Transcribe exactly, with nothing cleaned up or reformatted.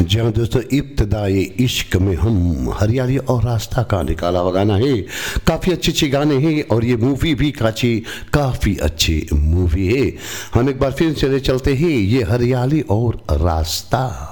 जी हाँ दोस्तों, इब्तिदाई इश्क में हम हरियाली और रास्ता का निकाला हुआ गाना है। काफ़ी अच्छे अच्छे गाने हैं और ये मूवी भी काची काफ़ी अच्छी मूवी है। हम एक बार फिर चले चलते हैं ये हरियाली और रास्ता।